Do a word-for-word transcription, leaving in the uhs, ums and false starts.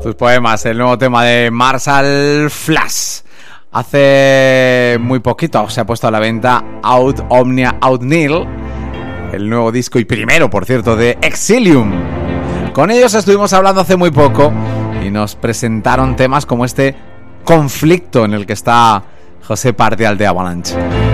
tus poemas, el nuevo tema de Marshall Flash. Hace muy poquito se ha puesto a la venta Out Omnia Out Nil, el nuevo disco y primero, por cierto, de Exilium. Con ellos estuvimos hablando hace muy poco y nos presentaron temas como este Conflicto, en el que está José Pardial de Avalanche.